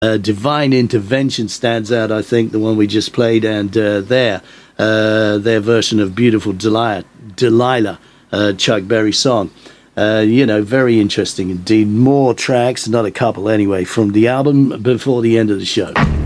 Divine Intervention stands out, I think, the one we just played, and their version of Beautiful Delilah, Chuck Berry song. Very interesting indeed. More tracks, not a couple anyway, from the album before the end of the show.